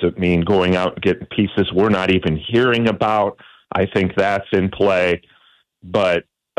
it mean going out and getting pieces we're not even hearing about? I think that's in play. But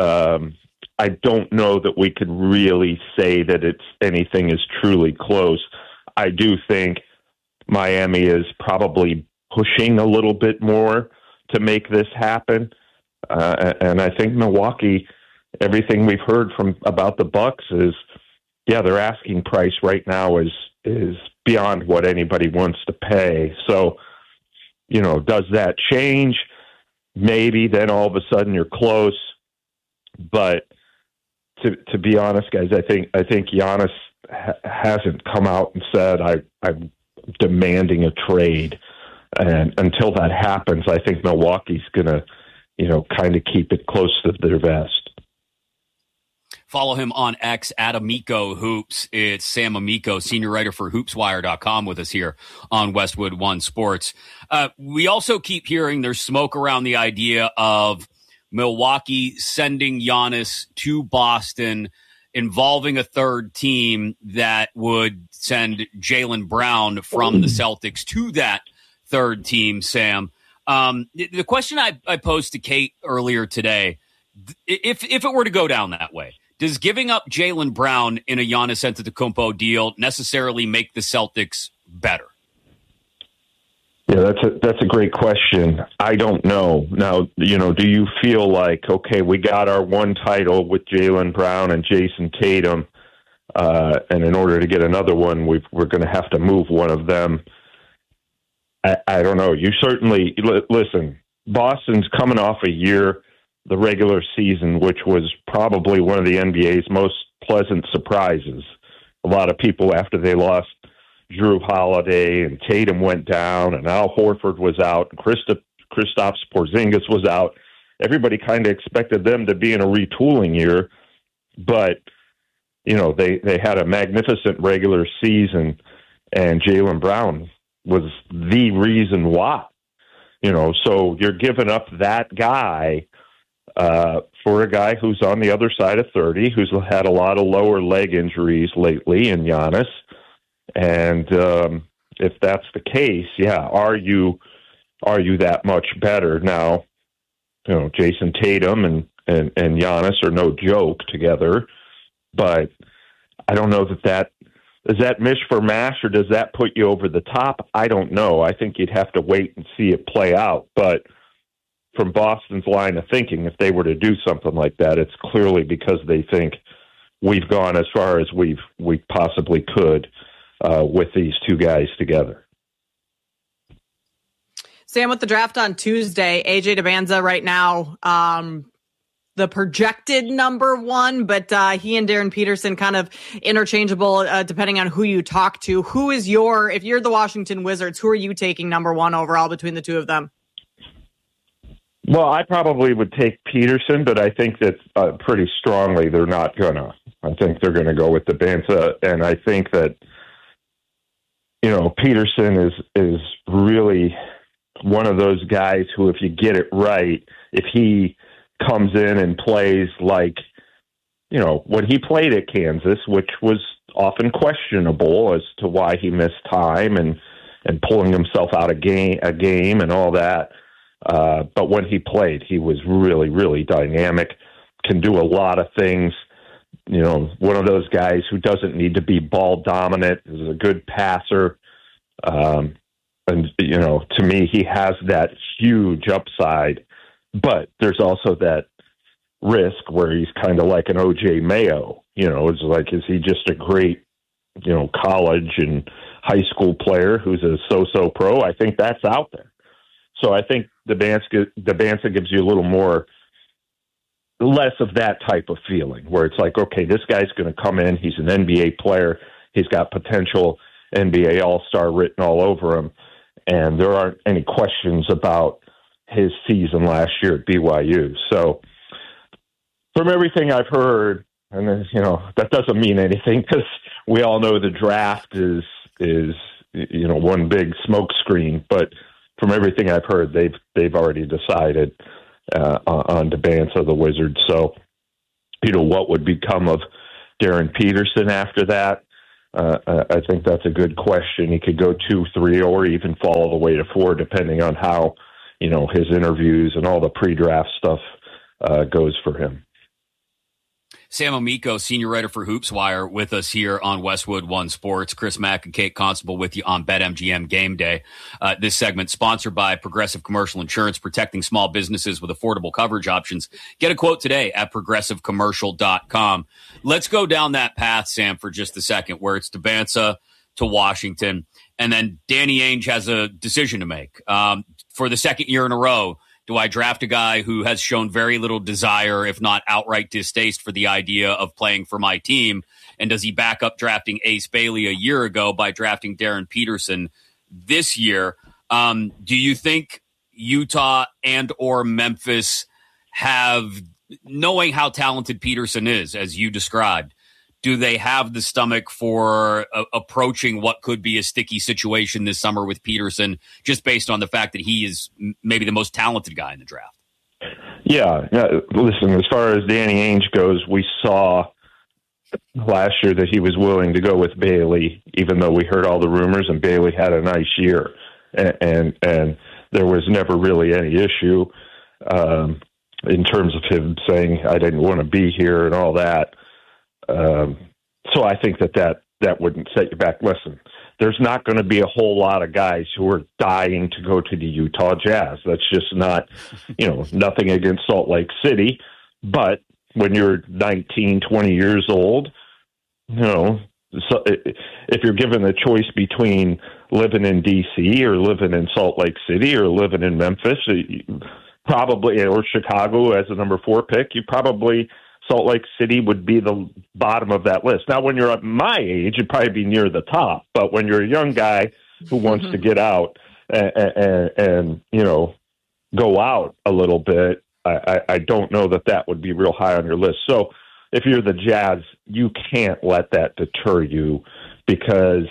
I don't know that we could really say that anything is truly close. I do think Miami is probably pushing a little bit more to make this happen. And I think Milwaukee, everything we've heard about the Bucks is, yeah, their asking price right now is beyond what anybody wants to pay. So, does that change? Maybe then all of a sudden you're close. But to be honest, guys, I think Giannis hasn't come out and said I'm demanding a trade. And until that happens, I think Milwaukee's going to, kind of keep it close to their vest. Follow him on X at Amico Hoops. It's Sam Amico, senior writer for hoopswire.com, with us here on Westwood One Sports. We also keep hearing there's smoke around the idea of Milwaukee sending Giannis to Boston, involving a third team that would send Jaylen Brown from the Celtics to that third team, Sam. The question I posed to Kate earlier today, if it were to go down that way, does giving up Jaylen Brown in a Giannis Antetokounmpo deal necessarily make the Celtics better? Yeah, that's a great question. I don't know. Now, do you feel like, okay, we got our one title with Jaylen Brown and Jason Tatum, and in order to get another one, we're going to have to move one of them? I don't know. You certainly, listen, Boston's coming off a year, the regular season, which was probably one of the NBA's most pleasant surprises. A lot of people, after they lost Drew Holiday and Tatum went down and Al Horford was out and Kristaps Porzingis was out, everybody kind of expected them to be in a retooling year. But, they had a magnificent regular season, and Jaylen Brown was the reason why. So you're giving up that guy for a guy who's on the other side of 30, who's had a lot of lower leg injuries lately in Giannis. And if that's the case, yeah, are you that much better? Now, Jason Tatum and Giannis are no joke together, but I don't know that is that mish for mash, or does that put you over the top? I don't know. I think you'd have to wait and see it play out. But from Boston's line of thinking, if they were to do something like that, it's clearly because they think we've gone as far as we possibly could with these two guys together. Sam, with the draft on Tuesday, AJ Debanza right now, the projected number one, but he and Darren Peterson kind of interchangeable depending on who you talk to. Who is if you're the Washington Wizards, who are you taking number one overall between the two of them? Well, I probably would take Peterson, but I think that pretty strongly they're not gonna. I think they're going to go with Debanza, and I think that Peterson is really one of those guys who, if you get it right, if he comes in and plays like, when he played at Kansas, which was often questionable as to why he missed time and pulling himself out of a game and all that. But when he played, he was really, really dynamic, can do a lot of things. One of those guys who doesn't need to be ball dominant, is a good passer. And, to me, he has that huge upside, but there's also that risk where he's kind of like an OJ Mayo. It's like, is he just a great, college and high school player who's a so-so pro? I think that's out there. So I think Debanza gives you a little more, less of that type of feeling where it's like, okay, this guy's going to come in. He's an NBA player. He's got potential NBA All-Star written all over him. And there aren't any questions about his season last year at BYU. So from everything I've heard, and that doesn't mean anything because we all know the draft is one big smoke screen. But from everything I've heard, they've already decided on Debanza, the Wizards. So, what would become of Darren Peterson after that? I think that's a good question. He could go 2, 3, or even fall all the way to 4, depending on how, his interviews and all the pre-draft stuff goes for him. Sam Amico, senior writer for HoopsWire, with us here on Westwood One Sports. Chris Mack and Kate Constable with you on BetMGM Game Day. This segment sponsored by Progressive Commercial Insurance, protecting small businesses with affordable coverage options. Get a quote today at progressivecommercial.com. Let's go down that path, Sam, for just a second, where it's Dembinsa to Washington, and then Danny Ainge has a decision to make. For the second year in a row, do I draft a guy who has shown very little desire, if not outright distaste, for the idea of playing for my team? And does he back up drafting Ace Bailey a year ago by drafting Darren Peterson this year? Do you think Utah and or Memphis have, knowing how talented Peterson is, as you described, do they have the stomach for approaching what could be a sticky situation this summer with Peterson, just based on the fact that he is maybe the most talented guy in the draft? Yeah. Listen, as far as Danny Ainge goes, we saw last year that he was willing to go with Bailey, even though we heard all the rumors, and Bailey had a nice year. And there was never really any issue in terms of him saying, I didn't want to be here and all that. So I think that wouldn't set you back. Listen, there's not going to be a whole lot of guys who are dying to go to the Utah Jazz. That's just not, nothing against Salt Lake City. But when you're 19, 20 years old, so if you're given the choice between living in D.C. or living in Salt Lake City or living in Memphis, probably, or Chicago as a number 4 pick, Salt Lake City would be the bottom of that list. Now, when you're at my age, it'd probably be near the top. But when you're a young guy who wants to get out and go out a little bit, I don't know that would be real high on your list. So if you're the Jazz, you can't let that deter you because,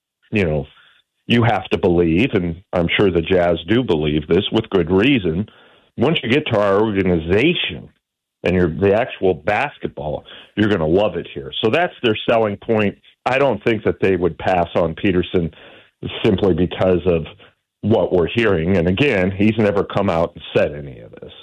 you have to believe, and I'm sure the Jazz do believe this with good reason. Once you get to our organization, and you're the actual basketball, you're going to love it here. So that's their selling point. I don't think that they would pass on Peterson simply because of what we're hearing. And again, he's never come out and said any of this.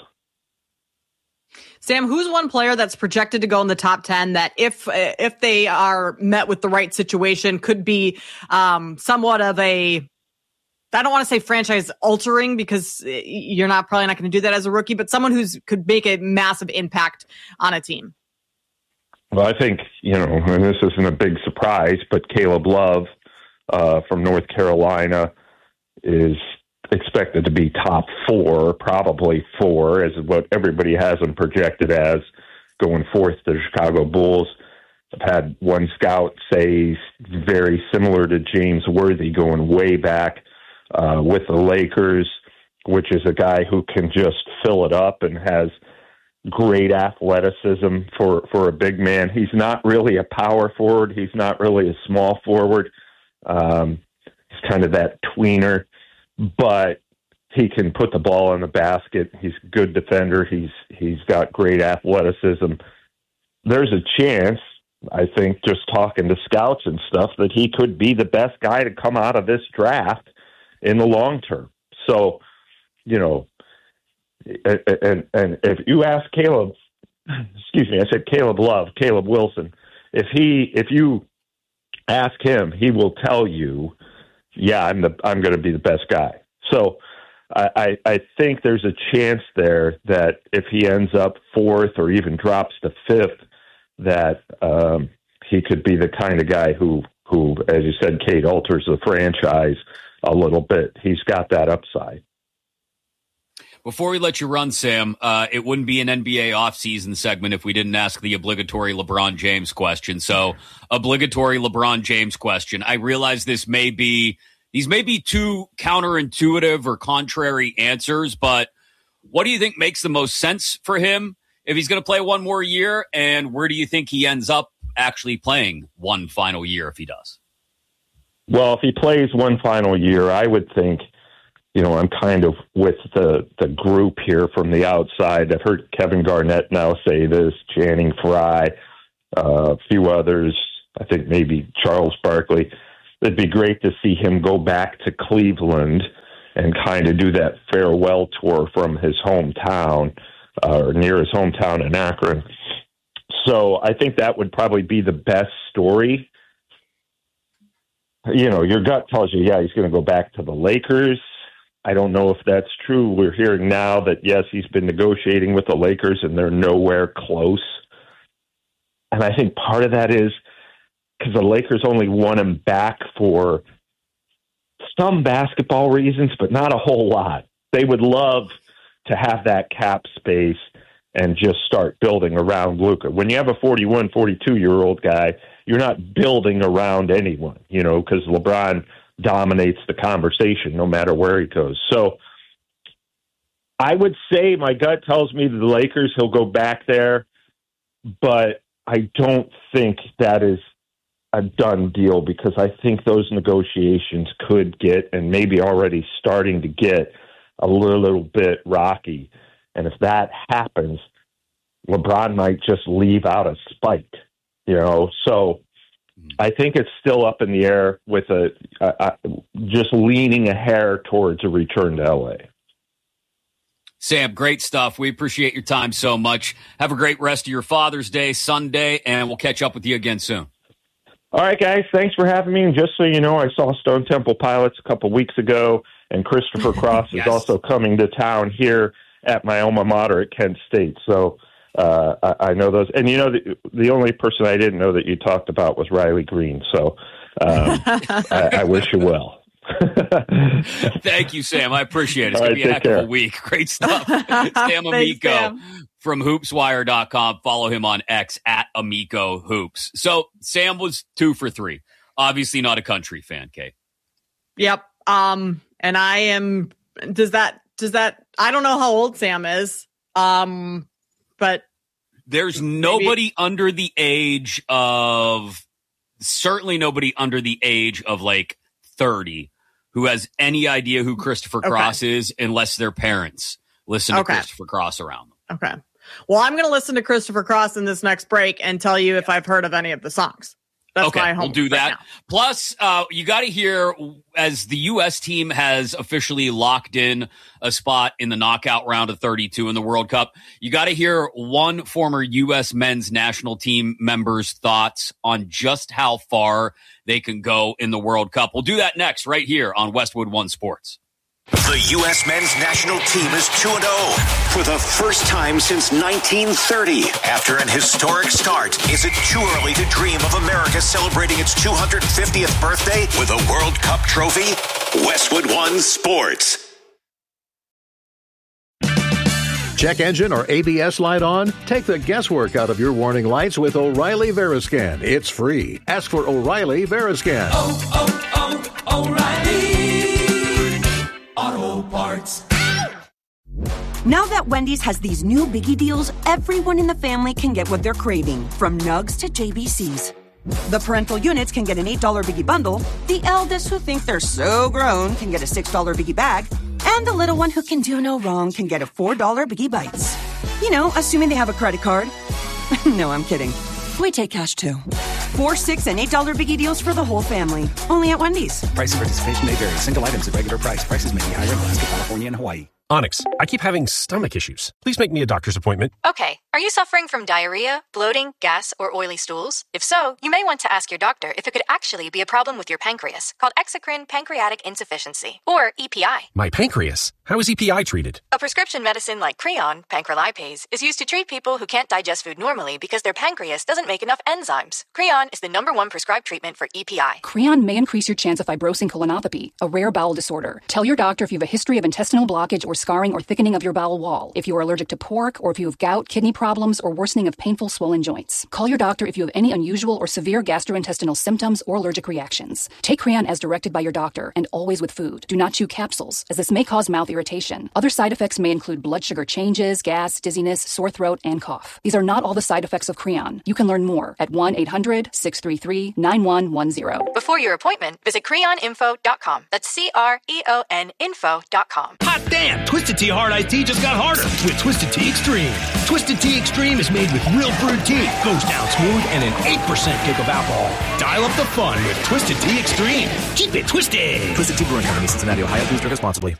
Sam, who's one player that's projected to go in the top 10 that if they are met with the right situation could be somewhat of a, I don't want to say franchise altering because you're probably not going to do that as a rookie, but someone could make a massive impact on a team? Well, I think, and this isn't a big surprise, but Caleb Love from North Carolina is expected to be top 4, probably 4, as what everybody has him projected as going forth to the Chicago Bulls. I've had one scout say he's very similar to James Worthy going way back with the Lakers, which is a guy who can just fill it up and has great athleticism for a big man. He's not really a power forward. He's not really a small forward. He's kind of that tweener, but he can put the ball in the basket. He's a good defender. He's got great athleticism. There's a chance, I think, just talking to scouts and stuff, that he could be the best guy to come out of this draft in the long term. So, and if you ask Caleb, Caleb Love, Caleb Wilson, if you ask him, he will tell you, yeah, I'm going to be the best guy. So I think there's a chance there that if he ends up 4th or even drops to 5th, that he could be the kind of guy who, as you said, Kate, alters the franchise a little bit. He's got that upside. Before we let you run, Sam, it wouldn't be an NBA offseason segment if we didn't ask the obligatory LeBron James question. So, obligatory LeBron James question. I realize these may be too counterintuitive or contrary answers, but what do you think makes the most sense for him if he's going to play one more year? And where do you think he ends up actually playing one final year if he does? Well, if he plays one final year, I would think, I'm kind of with the group here from the outside. I've heard Kevin Garnett now say this, Channing Frye, a few others, I think maybe Charles Barkley. It'd be great to see him go back to Cleveland and kind of do that farewell tour from his hometown or near his hometown in Akron. So I think that would probably be the best story. Your gut tells you, yeah, he's going to go back to the Lakers. I don't know if that's true. We're hearing now that, yes, he's been negotiating with the Lakers and they're nowhere close. And I think part of that is because the Lakers only want him back for some basketball reasons, but not a whole lot. They would love to have that cap space and just start building around Luka. When you have a 41, 42-year-old guy, you're not building around anyone, because LeBron dominates the conversation no matter where he goes. So I would say my gut tells me the Lakers, he'll go back there, but I don't think that is a done deal because I think those negotiations could get, and maybe already starting to get, a little bit rocky. And if that happens, LeBron might just leave out of spite, So I think it's still up in the air with just leaning a hair towards a return to LA. Sam, great stuff. We appreciate your time so much. Have a great rest of your Father's Day, Sunday, and we'll catch up with you again soon. All right, guys. Thanks for having me. And just so you know, I saw Stone Temple Pilots a couple weeks ago, and Christopher Cross yes. is also coming to town here at my alma mater at Kent State. So I know those. And, the only person I didn't know that you talked about was Riley Green. So I wish you well. Thank you, Sam. I appreciate it. It's going to be a heck of a week. Great stuff. Sam Amico from hoopswire.com. Follow him on X at Amico Hoops. So Sam was 2 for 3. Obviously not a country fan, Kate. Yep. And I am, does that, I don't know how old Sam is. But there's nobody under the age of, certainly nobody under the age of like 30 who has any idea who Christopher Cross is unless their parents listen to Christopher Cross around them. Okay. Well, I'm going to listen to Christopher Cross in this next break and tell you if I've heard of any of the songs. That's my homework. We'll do that. Right now. Plus, you got to hear, as the U.S. team has officially locked in a spot in the knockout round of 32 in the World Cup, you got to hear one former U.S. men's national team member's thoughts on just how far they can go in the World Cup. We'll do that next, right here on Westwood One Sports. The U.S. men's national team is 2-0 for the first time since 1930. After an historic start, is it too early to dream of America celebrating its 250th birthday with a World Cup trophy? Westwood One Sports. Check engine or ABS light on? Take the guesswork out of your warning lights with O'Reilly Veriscan. It's free. Ask for O'Reilly Veriscan. O'Reilly Auto Parts. Now that Wendy's has these new biggie deals, everyone in the family can get what they're craving, from nugs to JBCs. The parental units can get an $8 biggie bundle, the eldest who think they're so grown can get a $6 biggie bag, and the little one who can do no wrong can get a $4 biggie bites. Assuming they have a credit card. No, I'm kidding. We take cash too. 4, 6, and $8 biggie deals for the whole family. Only at Wendy's. Price and participation may vary. Single items at regular price. Prices may be higher in Alaska, California, and Hawaii. Onyx, I keep having stomach issues. Please make me a doctor's appointment. Okay. Are you suffering from diarrhea, bloating, gas, or oily stools? If so, you may want to ask your doctor if it could actually be a problem with your pancreas, called exocrine pancreatic insufficiency, or EPI. My pancreas? How is EPI treated? A prescription medicine like Creon, pancrelipase, is used to treat people who can't digest food normally because their pancreas doesn't make enough enzymes. Creon is the #1 prescribed treatment for EPI. Creon may increase your chance of fibrosing colonopathy, a rare bowel disorder. Tell your doctor if you have a history of intestinal blockage or scarring or thickening of your bowel wall, if you are allergic to pork, or if you have gout, kidney problems, or worsening of painful swollen joints. Call your doctor if you have any unusual or severe gastrointestinal symptoms or allergic reactions. Take Creon as directed by your doctor and always with food. Do not chew capsules, as this may cause mouth irritation. Other side effects may include blood sugar changes, gas, dizziness, sore throat, and cough. These are not all the side effects of Creon. You can learn more at 1-800-633-9110. Before your appointment, visit creoninfo.com. That's CREON info.com. Hot damn! Twisted Tea Hard Iced Tea just got harder with Twisted Tea Extreme. Twisted Tea Extreme is made with real brewed tea, goes down smooth, and an 8% kick of alcohol. Dial up the fun with Twisted Tea Extreme. Keep it twisted. Twisted Tea Brewing Company, Cincinnati, Ohio. Please drink responsibly.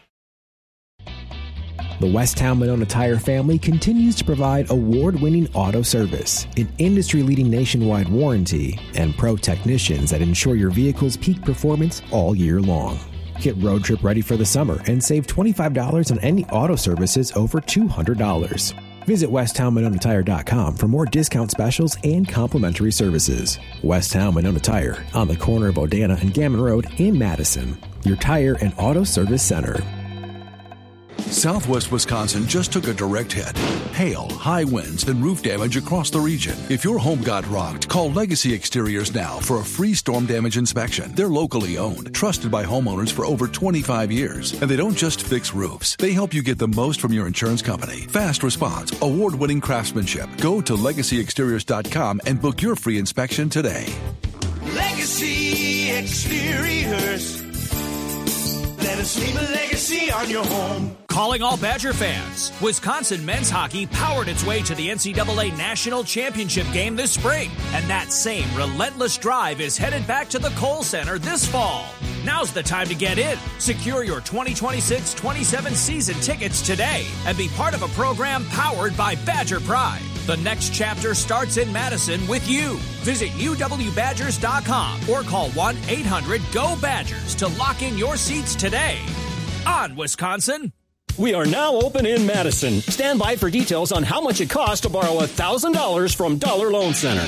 The Westtown Monona Tire family continues to provide award-winning auto service, an industry-leading nationwide warranty, and pro technicians that ensure your vehicle's peak performance all year long. Get road trip ready for the summer and save $25 on any auto services over $200. Visit WesttownMononaTire.com for more discount specials and complimentary services. Westtown Monona Tire on the corner of Odana and Gammon Road in Madison. Your tire and auto service center. Southwest Wisconsin just took a direct hit. Hail, high winds, and roof damage across the region. If your home got rocked, call Legacy Exteriors now for a free storm damage inspection. They're locally owned, trusted by homeowners for over 25 years. And they don't just fix roofs. They help you get the most from your insurance company. Fast response, award-winning craftsmanship. Go to LegacyExteriors.com and book your free inspection today. Legacy Exteriors. Let us leave a legacy on your home. Calling all Badger fans. Wisconsin men's hockey powered its way to the NCAA National Championship game this spring. And that same relentless drive is headed back to the Kohl Center this fall. Now's the time to get in. Secure your 2026-27 season tickets today and be part of a program powered by Badger Pride. The next chapter starts in Madison with you. Visit UWBadgers.com or call 1-800-GO-BADGERS to lock in your seats today. On Wisconsin. We are now open in Madison. Stand by for details on how much it costs to borrow $1,000 from Dollar Loan Center.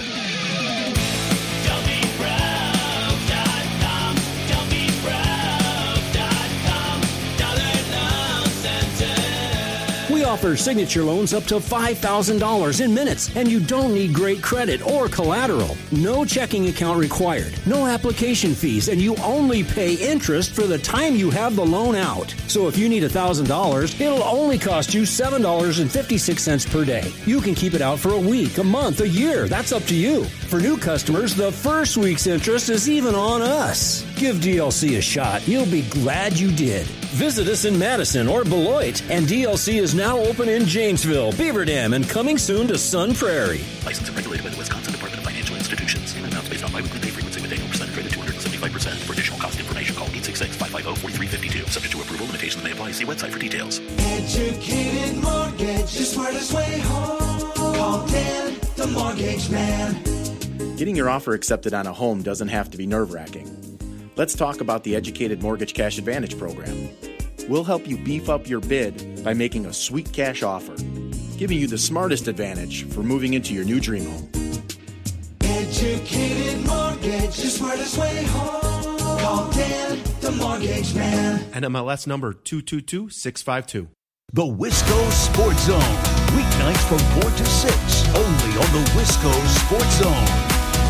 We offer signature loans up to $5,000 in minutes, and you don't need great credit or collateral. No checking account required, no application fees, and you only pay interest for the time you have the loan out. So if you need $1,000, it'll only cost you $7.56 per day. You can keep it out for a week, a month, a year. That's up to you. For new customers, the first week's interest is even on us. Give DLC a shot. You'll be glad you did. Visit us in Madison or Beloit, and DLC is now open in Janesville, Beaver Dam, and coming soon to Sun Prairie. Licensed and regulated by the Wisconsin Department of Financial Institutions. Payment amounts based on biweekly pay frequency with annual percentage rate of 275%. For additional cost information, call 866-550-4352. Subject to approval, limitations may apply. See website for details. Educated Mortgage, the smartest way home. Call Dan, the Mortgage Man. Getting your offer accepted on a home doesn't have to be nerve-wracking. Let's talk about the Educated Mortgage Cash Advantage program. We'll help you beef up your bid by making a sweet cash offer, giving you the smartest advantage for moving into your new dream home. Educated Mortgage, the smartest way home. Call Dan, the Mortgage Man. NMLS number 222652. The Wisco Sports Zone. Weeknights from 4 to 6. Only on the Wisco Sports Zone.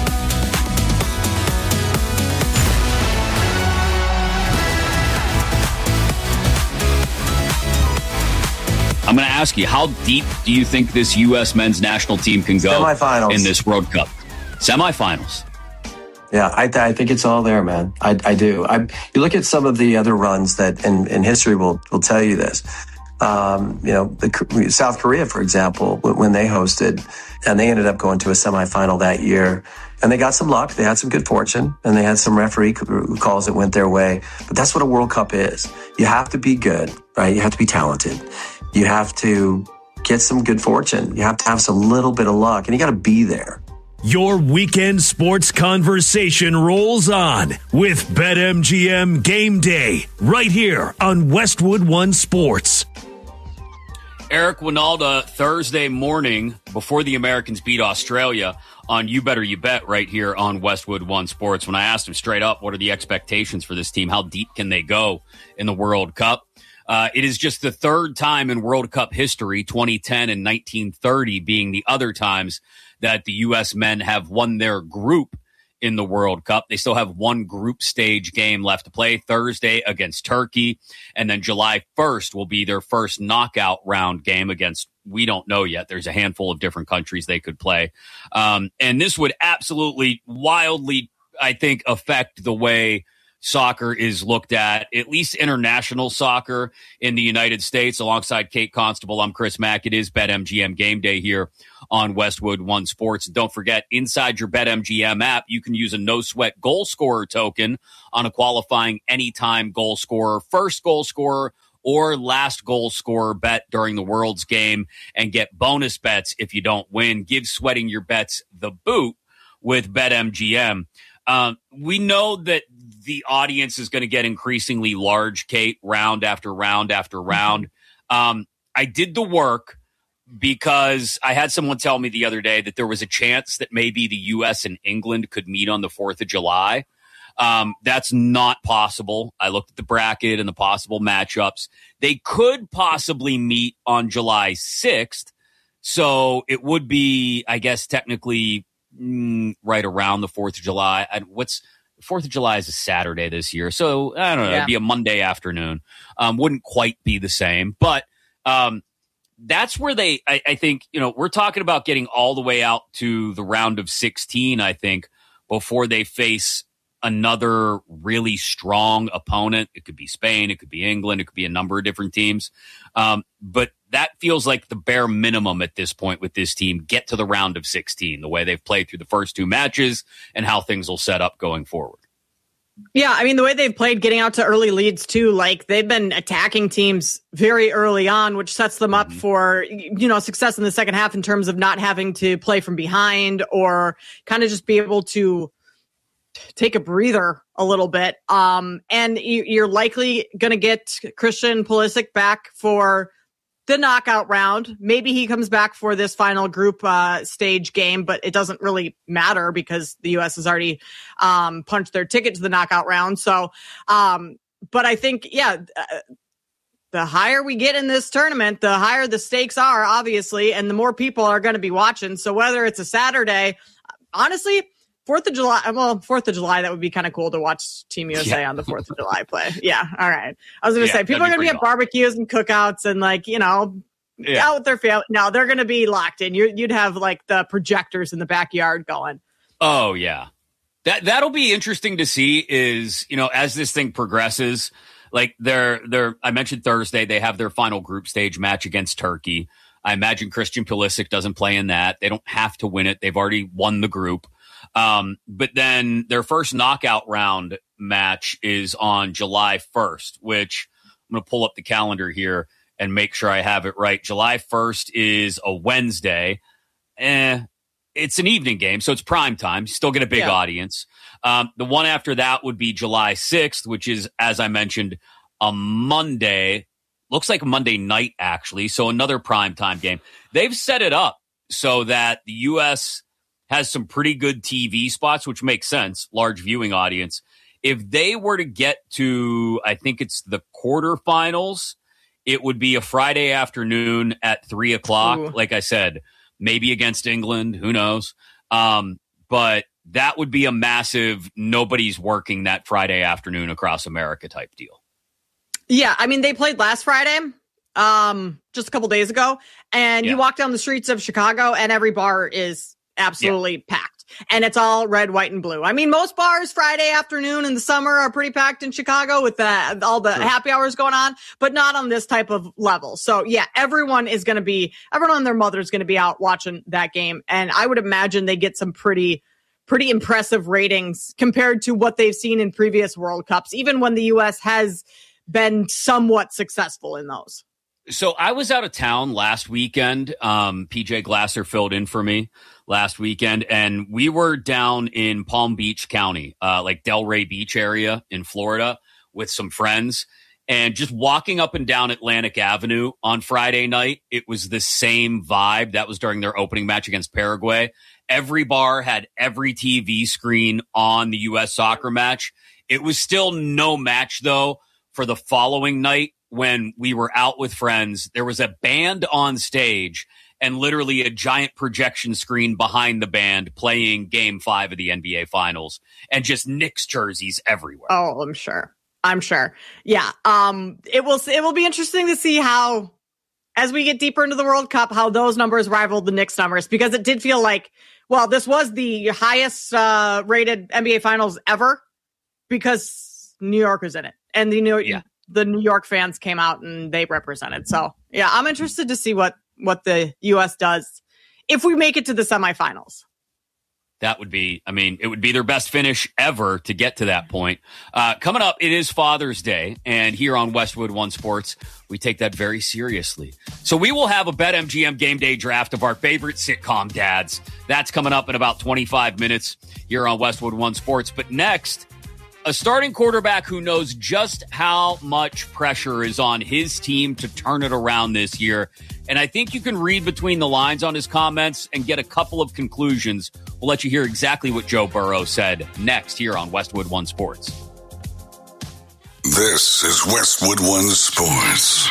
I'm going to ask you, how deep do you think this U.S. men's national team can go in this World Cup? Semifinals. Yeah, I think it's all there, man. I do. You look at some of the other runs that in history will tell you this. South Korea, for example, when they hosted, and they ended up going to a semifinal that year, and they got some luck, they had some good fortune, and they had some referee calls that went their way. But that's what a World Cup is. You have to be good, right? You have to be talented. You have to get some good fortune. You have to have some little bit of luck, and you got to be there. Your weekend sports conversation rolls on with BetMGM Game Day right here on Westwood One Sports. Eric Wynalda, Thursday morning before the Americans beat Australia on You Better You Bet right here on Westwood One Sports. When I asked him straight up, what are the expectations for this team? How deep can they go in the World Cup? It is just the third time in World Cup history, 2010 and 1930 being the other times that the U.S. men have won their group in the World Cup. They still have one group stage game left to play Thursday against Turkey. And then July 1st will be their first knockout round game against, we don't know yet. There's a handful of different countries they could play. And this would absolutely wildly, I think, affect the way soccer is looked at least international soccer in the United States. Alongside Kate Constable, I'm Chris Mack. It is BetMGM Game Day here on Westwood One Sports. And don't forget, inside your BetMGM app, you can use a no-sweat goal scorer token on a qualifying anytime goal scorer, first goal scorer, or last goal scorer bet during the World's game and get bonus bets if you don't win. Give sweating your bets the boot with BetMGM. We know that the audience is going to get increasingly large, Kate, round after round after round. I did the work because I had someone tell me the other day that there was a chance that maybe the U.S. and England could meet on the 4th of July. That's not possible. I looked at the bracket and the possible matchups. They could possibly meet on July 6th. So it would be, I guess, technically right around the 4th of July. And 4th of July is a Saturday this year. So I don't know. It'd be a Monday afternoon. Wouldn't quite be the same, but, that's where I think, we're talking about getting all the way out to the round of 16, I think, before they face another really strong opponent. It could be Spain, it could be England, it could be a number of different teams. But that feels like the bare minimum at this point with this team. Get to the round of 16, the way they've played through the first two matches and how things will set up going forward. Yeah, I mean, the way they've played getting out to early leads, too, like they've been attacking teams very early on, which sets them up for, success in the second half in terms of not having to play from behind or kind of just be able to take a breather a little bit. And you're likely going to get Christian Pulisic back for the knockout round. Maybe he comes back for this final group stage game, but it doesn't really matter because the U.S. has already punched their ticket to the knockout round. So, but I think, the higher we get in this tournament, the higher the stakes are, obviously, and the more people are going to be watching. So whether it's a Saturday, honestly, 4th of July, that would be kind of cool to watch Team USA on the 4th of July play. Yeah. All right. I was going to say, people are going to be at barbecues and cookouts and out with their family. No, they're going to be locked in. You'd have like the projectors in the backyard going. Oh, yeah. That'll be interesting to see is, as this thing progresses, like I mentioned Thursday, they have their final group stage match against Turkey. I imagine Christian Pulisic doesn't play in that. They don't have to win it. They've already won the group. But then their first knockout round match is on July 1st, which I'm going to pull up the calendar here and make sure I have it right. July 1st is a Wednesday. It's an evening game, so it's prime time. You still get a big audience. The one after that would be July 6th, which is, as I mentioned, a Monday. Looks like a Monday night, actually. So another prime time game. They've set it up so that the U.S. has some pretty good TV spots, which makes sense. Large viewing audience. If they were to get to, I think it's the quarterfinals, it would be a Friday afternoon at 3:00. Ooh. Like I said, maybe against England, who knows? But that would be a massive, nobody's working that Friday afternoon across America type deal. Yeah, I mean, they played last Friday, just a couple days ago, and you walk down the streets of Chicago and every bar is absolutely packed. And it's all red, white, and blue. I mean, most bars Friday afternoon in the summer are pretty packed in Chicago with all the happy hours going on, but not on this type of level. So yeah, everyone and their mother is going to be out watching that game. And I would imagine they get some pretty impressive ratings compared to what they've seen in previous World Cups, even when the U.S. has been somewhat successful in those. So I was out of town last weekend. PJ Glasser filled in for me last weekend, and we were down in Palm Beach County, like Delray Beach area in Florida with some friends, and just walking up and down Atlantic Avenue on Friday night. It was the same vibe. That was during their opening match against Paraguay. Every bar had every TV screen on the U.S. soccer match. It was still no match, though, for the following night when we were out with friends. There was a band on stage and literally a giant projection screen behind the band playing Game 5 of the NBA Finals and just Knicks jerseys everywhere. Oh, I'm sure. Yeah. It will be interesting to see how, as we get deeper into the World Cup, how those numbers rival the Knicks numbers, because it did feel like, this was the highest rated NBA Finals ever, because New Yorkers in it. And the New York fans came out and they represented. So, yeah, I'm interested to see what the U.S. does if we make it to the semifinals. That would be, it would be their best finish ever to get to that point. Coming up, it is Father's Day, and here on Westwood One Sports, we take that very seriously. So we will have a BetMGM game day draft of our favorite sitcom dads. That's coming up in about 25 minutes here on Westwood One Sports. But next, a starting quarterback who knows just how much pressure is on his team to turn it around this year. And I think you can read between the lines on his comments and get a couple of conclusions. We'll let you hear exactly what Joe Burrow said next here on Westwood One Sports. This is Westwood One Sports.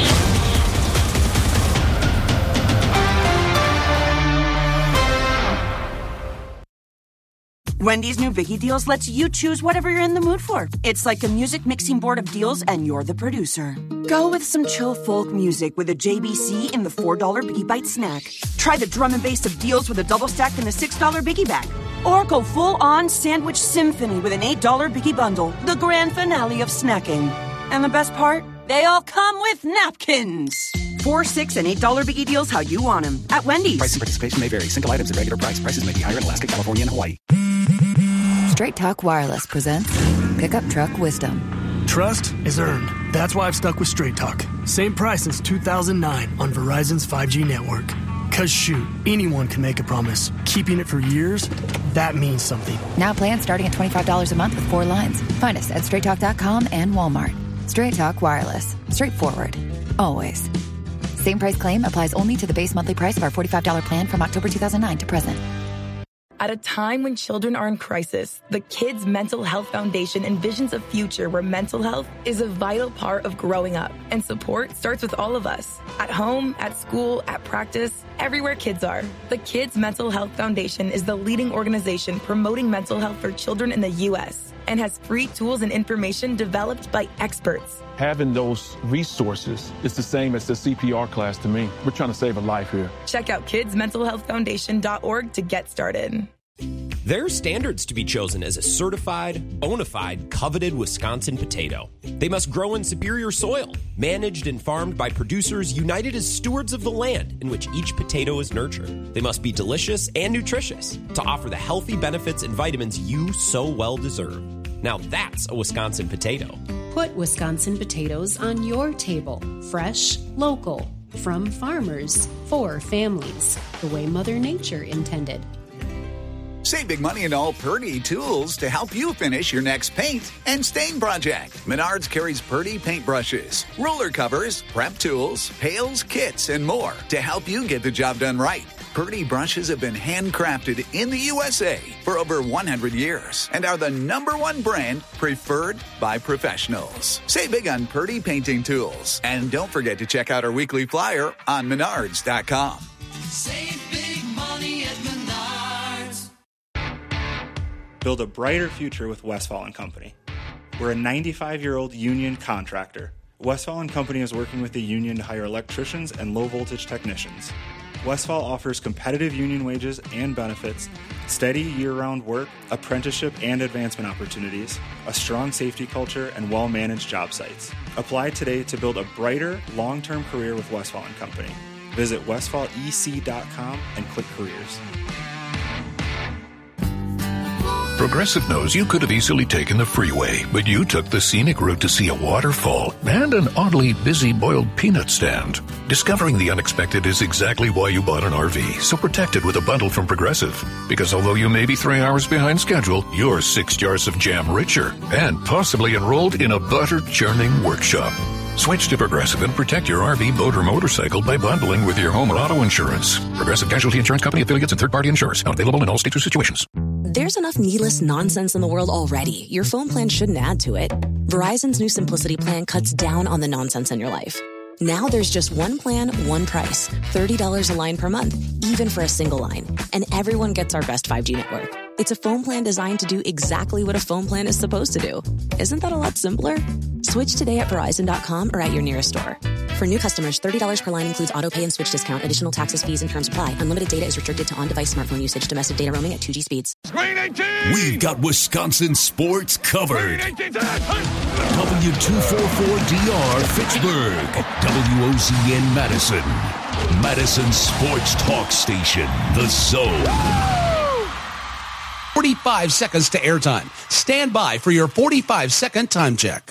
Wendy's new Biggie Deals lets you choose whatever you're in the mood for. It's like a music mixing board of deals, and you're the producer. Go with some chill folk music with a JBC in the $4 Biggie Bite snack. Try the drum and bass of deals with a double stack in the $6 Biggie Bag. Or go full-on sandwich symphony with an $8 Biggie Bundle, the grand finale of snacking. And the best part? They all come with napkins. $4, $6, and $8 Biggie Deals how you want them. At Wendy's. Price and participation may vary. Single items at regular price. Prices may be higher in Alaska, California, and Hawaii. Straight Talk Wireless presents Pickup Truck Wisdom. Trust is earned. That's why I've stuck with Straight Talk. Same price since 2009 on Verizon's 5G network. Cause shoot, anyone can make a promise. Keeping it for years, that means something. Now plans starting at $25 a month with 4 lines. Find us at straighttalk.com and Walmart. Straight Talk Wireless. Straightforward. Always. Same price claim applies only to the base monthly price of our $45 plan from October 2009 to present. At a time when children are in crisis, the Kids Mental Health Foundation envisions a future where mental health is a vital part of growing up. And support starts with all of us. At home, at school, at practice, everywhere kids are. The Kids Mental Health Foundation is the leading organization promoting mental health for children in the U.S. and has free tools and information developed by experts. Having those resources is the same as the CPR class to me. We're trying to save a life here. Check out kidsmentalhealthfoundation.org to get started. There are standards to be chosen as a certified, bona fide, coveted Wisconsin potato. They must grow in superior soil, managed and farmed by producers united as stewards of the land in which each potato is nurtured. They must be delicious and nutritious to offer the healthy benefits and vitamins you so well deserve. Now that's a Wisconsin potato. Put Wisconsin potatoes on your table. Fresh, local, from farmers, for families, the way Mother Nature intended. Save big money in all Purdy tools to help you finish your next paint and stain project. Menards carries Purdy paintbrushes, ruler covers, prep tools, pails, kits, and more to help you get the job done right. Purdy brushes have been handcrafted in the USA for over 100 years and are the #1 brand preferred by professionals. Save big on Purdy painting tools. And don't forget to check out our weekly flyer on Menards.com. Save big money at Menards. Build a brighter future with Westfall & Company. We're a 95-year-old union contractor. Westfall & Company is working with the union to hire electricians and low-voltage technicians. Westfall offers competitive union wages and benefits, steady year-round work, apprenticeship and advancement opportunities, a strong safety culture, and well-managed job sites. Apply today to build a brighter, long-term career with Westfall & Company. Visit westfallec.com and click careers. Progressive knows you could have easily taken the freeway, but you took the scenic route to see a waterfall and an oddly busy boiled peanut stand. Discovering the unexpected is exactly why you bought an RV, so protect it with a bundle from Progressive. Because although you may be 3 hours behind schedule, you're 6 jars of jam richer and possibly enrolled in a butter-churning workshop. Switch to Progressive and protect your RV, boat, or motorcycle by bundling with your home or auto insurance. Progressive Casualty Insurance Company affiliates and third-party insurers. Not available in all states or situations. There's enough needless nonsense in the world already. Your phone plan shouldn't add to it. Verizon's new Simplicity plan cuts down on the nonsense in your life. Now there's just one plan, one price. $30 a line per month, even for a single line. And everyone gets our best 5G network. It's a phone plan designed to do exactly what a phone plan is supposed to do. Isn't that a lot simpler? Switch today at Verizon.com or at your nearest store. For new customers, $30 per line includes auto pay and switch discount. Additional taxes, fees, and terms apply. Unlimited data is restricted to on-device smartphone usage. Domestic data roaming at 2G speeds. We've got Wisconsin sports covered. W244DR Fitchburg. WOZN Madison. Madison Sports Talk Station. The Zone. 45 seconds to airtime. Stand by for your 45-second time check.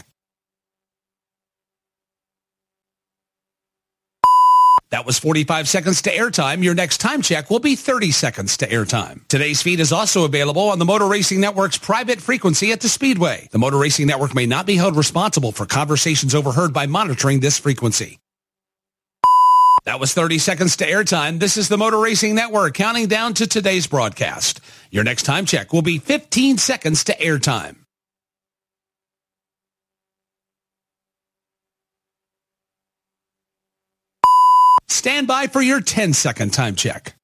That was 45 seconds to airtime. Your next time check will be 30 seconds to airtime. Today's feed is also available on the Motor Racing Network's private frequency at the Speedway. The Motor Racing Network may not be held responsible for conversations overheard by monitoring this frequency. That was 30 seconds to airtime. This is the Motor Racing Network counting down to today's broadcast. Your next time check will be 15 seconds to airtime. Stand by for your 10-second time check.